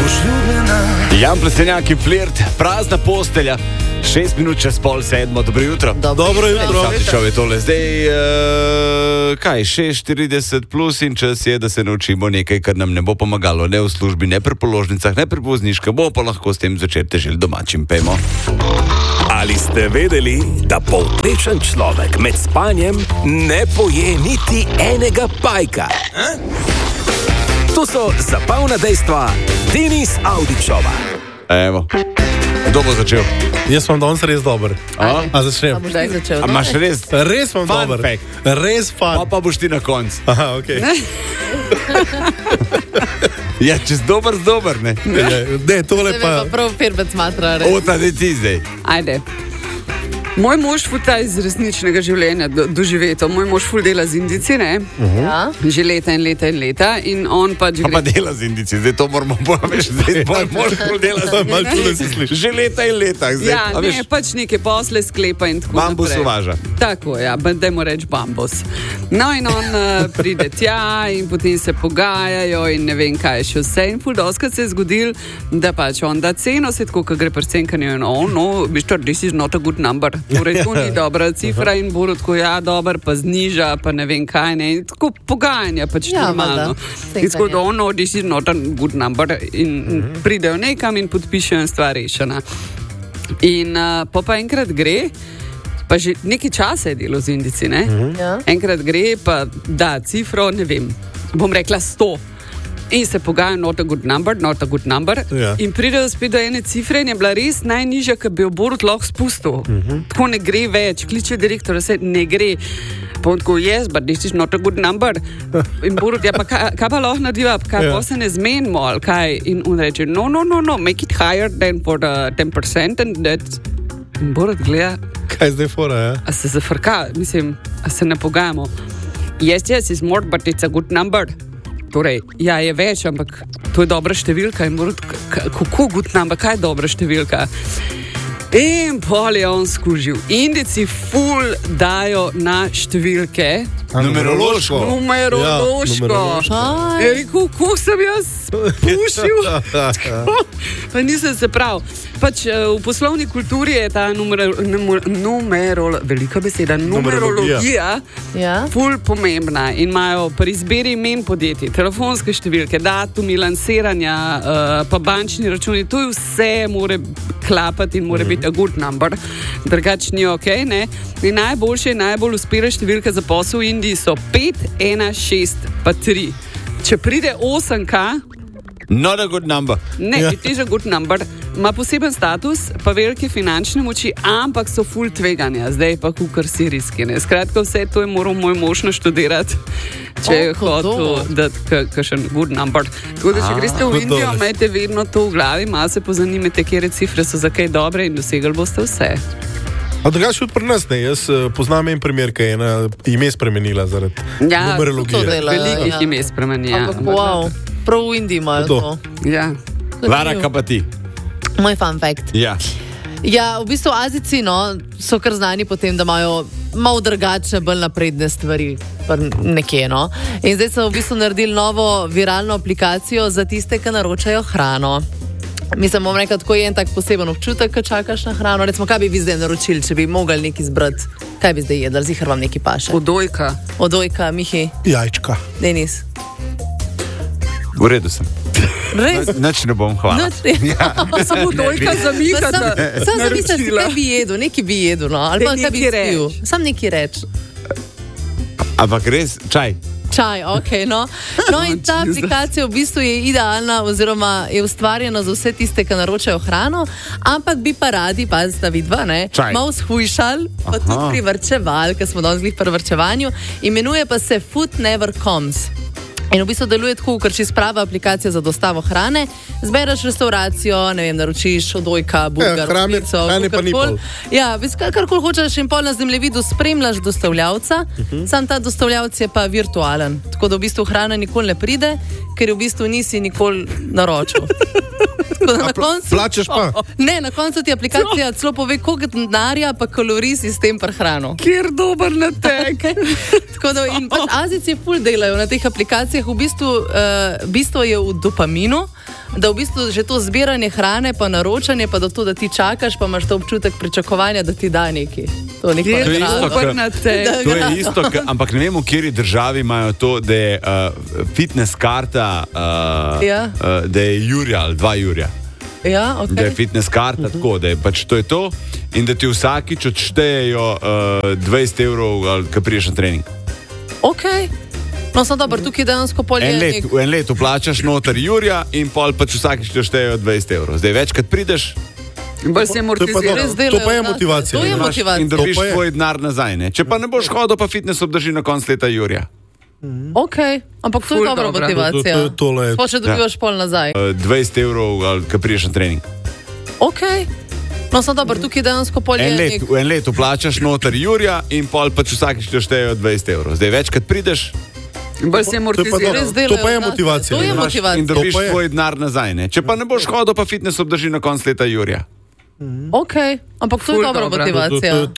Jan Plestenjak in Flirt, prazna postelja. 6 minut čez 6:30, dobro jutro. Dobro jutro. Šel je tole zdaj, 6:40 plus in čas je, da se naučimo nekaj, kar nam ne bo pomagalo, ne v službi, ne pri položnicah, ne pri vozniškem, bomo pa lahko s tem začeti težiti domačim, pejmo. Ali ste vedeli, da povprečen človek med spanjem ne poje niti enega pajka? To so zabavna dejstva Denis Audičova. Evo, kdo bo začel? Jaz sem danes res dober. A začnem? A boš zdaj začel? A imaš res? Res sem Fun dober. fact. Res fun. Pa boš ti na koncu. Aha, okej. Ja, čez dober, ne? Ne, tole Zdaj me pa... pa prav firbec matra. O, ta ne ti zdaj. Ajde. Moj mož futa iz resničnega življenja doživeto. Moj mož ful dela z Indici, ne? Ja. Že leta in leta in leta. In on pač Pa dela z Indici, zdaj to moramo povedati. Zdaj moj mož ful dela z Malo Indici. čudno se sliši. Že leta in leta. Zdaj, Ja, a ne, veš, pač neke posle sklepa in tako bambus naprej. uvaža. Tako, ja, dajmo reči bambus. No in on pride tja in potem se pogajajo in ne vem kaj še vse. In ful doskrat se je zgodil, da pač on da ceno, se tako, ko gre pri cenkanju in no, Mr. This is not a good number. Torej, to ni dobra cifra in bo tako, ja, dober, pa zniža, pa ne vem kaj, ne. In tako pogajanja pač Ja, normalno. valjda. In tako, da no, this is not a good number. In pridejo nekam in podpišejo in stvar rešena. In pa enkrat gre, pa že nekaj časa je delo z Indici, ne? Ja. Enkrat gre, pa da cifro, ne vem, bom rekla 100. In se pogajajo, not a good number. Ja. In pridejo spet do ene cifre in je bila res najnižja, ki bi jo Borut lahko spustil. Tako ne gre več, kliče direktor, se ne gre. Pa on tako, yes, but this is not a good number. In Borut, ja pa kaj pa lahko narediva, kaj pa se ne zmenimo, ali kaj. In on reče, no, make it higher than for the 10% and that's... In Borut gleda, Kaj zdaj fora, ja? a se zafrka, mislim, a se ne pogajamo. Yes, it's more, but it's a good number. Torej, ja, je več, ampak to je dobra številka. In Borut, kako good number, kaj je dobra številka? In pol je on skužil. Indici ful dajo na številke. Numerološko. Numerološko. Aj. Je rekel, kako sem jaz pušil. Pa nisem se prav. Pač v poslovni kulturi je ta velika beseda, numerologija Ja. ful pomembna in imajo pri izbiri imen podjetij, telefonske številke, datumi lansiranja, pa bančni računi, to je vse mora klapati in mora biti a good number, drugače ni ok, ne? In najbolj uspela številka za posel v Indiji so 5, 1, 6 pa 3. Če pride 8K, Not a good number. ne, it is a good number, ima poseben status, pa velike finančne moči, ampak so ful tveganja, zdaj pa kukar sirijski, ne. Skratka, vse to je moral moj mož naštudirati, če je hotel dati kakšen good number. Tako da, če greste v Hudo. Indijo, imejte vedno to v glavi, malo se pozanimajte, kere cifre so za kaj dobre in dosegali boste vse. A drugače tudi pri nas, ne? Jaz poznam en primer, ki je ena ime spremenila zaradi to numerologije. dela. Velikih Ja. ime spremenijo. Ampak wow, prav v Indiji imajo Hudo. to. Ja. Lara, kaj pa ti? Moj fun fact. Ja. Ja, v bistvu Azijci so kar znani po tem, da imajo malo drugačne, bolj napredne stvari. Nekje, no. In zdaj so v bistvu naredili novo viralno aplikacijo za tiste, ki naročajo hrano. Mislim, bom rekel, tako je en tak poseben občutek, ko čakaš na hrano. Recimo, kaj bi vi zdaj naročili, če bi mogli nekaj izbrati? Kaj bi zdaj jedli? Zihar vam nekaj paše. Odojka. Odojka, Mihi, Jajčka. Denis. V redu sem. Res? Nič ne bom, hvala. Samo odojka za Miha, da Sam zamislim, kaj bi jedel, nekaj bi jedel, no. Ali pa Daj kaj bi nekaj spil. reč. Sam nekaj reč. Ampak res, čaj. Čaj, ok, no. No in ta aplikacija v bistvu je idealna oziroma je ustvarjena za vse tiste, ki naročajo hrano, ampak bi pa radi, pazite vidva, ne, Čaj. malo shujšali, pa tudi privrčevali, ker smo danes bili pri vrčevanju, imenuje pa se Food Never Comes. In v bistvu deluje tako, ker če sprava aplikacija za dostavo hrane, zbereš restauracijo, ne vem, naročiš odojka, burger, pico, hrane pa ni pol. Ja, karkoli hočeš in pol na zemljevidu spremljaš dostavljavca, sam ta dostavljavc je pa virtualen. Tako da v bistvu hrana nikoli ne pride, ker v bistvu nisi nikoli naročil. Na koncu, Plačeš pa. ne, na koncu ti aplikacija celo pove, koliko denarja pa kalorij si s tem prehrano. Kjer dober natek. Tako da in pač Azijci ful delajo na teh aplikacijah, v bistvu bistvo je v dopaminu. da v bistvu že to zbiranje hrane, pa naročanje, pa da ti čakaš, pa imaš to občutek pričakovanja, da ti da nekaj. To ni To je isto, To je isto, ampak ne vem, v kateri državi imajo to, da je fitness karta, da je Jurja ali 2 Jurja. Ja, okay. Da je fitness karta tako, da je pač to je to in da ti vsakič odštejejo 20 evrov, ko prideš na trening. Ok. No, sem dober, tukaj dejansko polje. V en letu plačaš noter Jurja in pol pač vsakič ti odštejejo 20 evrov. Zdaj večkrat prideš, bolj se amortiziraš. To pa je motivacija. To je motivacija. in dobiš tvoj denar nazaj. Ne? Če pa ne boš hodil, pa fitness obdrži na konc leta Jurja. Ok, ampak to je dobra motivacija. Sploh če dobivaš pol nazaj. 20 evrov, ko prideš na trening. Ok. No, sem dober, tukaj dejansko polje. V en letu plačaš noter Jurja in pol pač vsakič ti odštejejo 20 evrov. Zdaj večkrat prideš, bolj se amortiziraš. To pa je motivacija. To je motivacija. in dobiš tvoj denar nazaj. Ne? Če pa ne boš hodil, pa fitness obdrži na konc leta Jurja. Ok, ampak to je dobra motivacija.